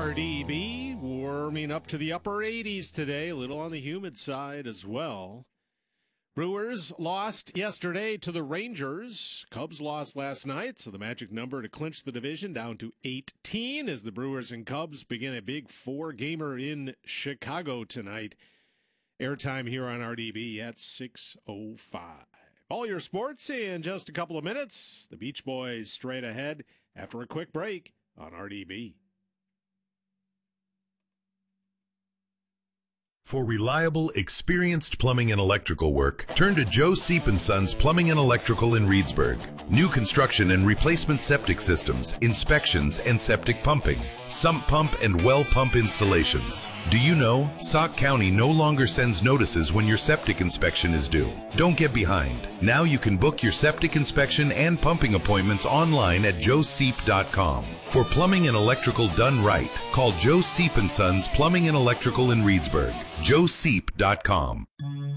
RDB warming up to the upper 80s today, a little on the humid side as well. Brewers lost yesterday to the Rangers. Cubs lost last night, so the magic number to clinch the division down to 18 as the Brewers and Cubs begin a big four-gamer in Chicago tonight. Airtime here on RDB at 6:05. All your sports in just a couple of minutes. The Beach Boys straight ahead after a quick break on RDB. For reliable, experienced plumbing and electrical work, turn to Joe Seep & Sons Plumbing and Electrical in Reedsburg. New construction and replacement septic systems, inspections, and septic pumping, sump pump and well pump installations. Do you know Sauk County no longer sends notices when your septic inspection is due? Don't get behind. Now you can book your septic inspection and pumping appointments online at joeseep.com. For plumbing and electrical done right, call Joe Seep & Sons Plumbing and Electrical in Reedsburg. joeseep.com.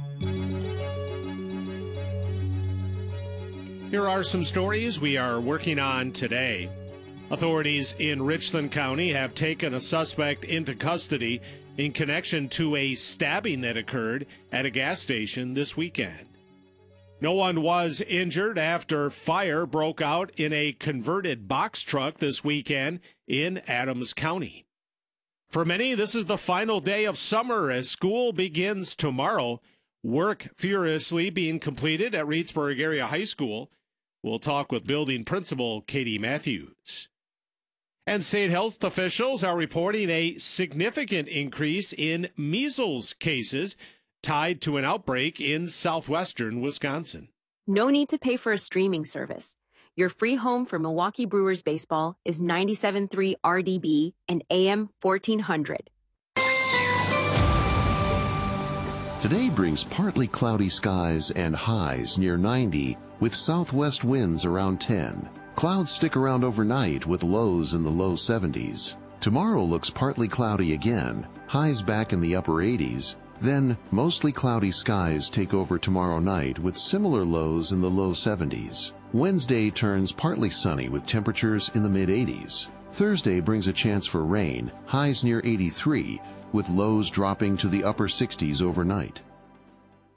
Here are some stories we are working on today. Authorities in Richland County have taken a suspect into custody in connection to a stabbing that occurred at a gas station this weekend. No one was injured after fire broke out in a converted box truck this weekend in Adams County. For many, this is the final day of summer as school begins tomorrow. Work furiously being completed at Reedsburg Area High School. We'll talk with building principal Katie Matthews. And state health officials are reporting a significant increase in measles cases tied to an outbreak in southwestern Wisconsin. No need to pay for a streaming service. Your free home for Milwaukee Brewers baseball is 97.3 RDB and AM 1400. Today brings partly cloudy skies and highs near 90 with southwest winds around 10. Clouds stick around overnight with lows in the low 70s. Tomorrow looks partly cloudy again, highs back in the upper 80s. Then mostly cloudy skies take over tomorrow night with similar lows in the low 70s. Wednesday turns partly sunny with temperatures in the mid-80s. Thursday brings a chance for rain, highs near 83, with lows dropping to the upper 60s overnight.